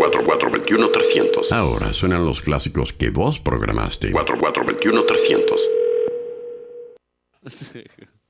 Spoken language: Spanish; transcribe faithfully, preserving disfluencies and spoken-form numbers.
cuatro cuatro dos uno trescientos. Ahora suenan los clásicos que vos programaste. cuatro cuatro dos uno trescientos.